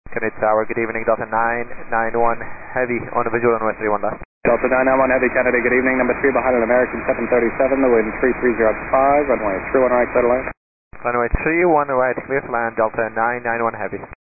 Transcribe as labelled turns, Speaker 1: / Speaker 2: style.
Speaker 1: Canadian Tower, good evening, Delta 991 Heavy on the visual runway 31 left.
Speaker 2: Delta 991 Heavy, Canada, good evening, number 3 behind an American 737, the wind 3305, runway 31 right, clear to land.
Speaker 1: Runway 31 right, clear to land, Delta 991 Heavy.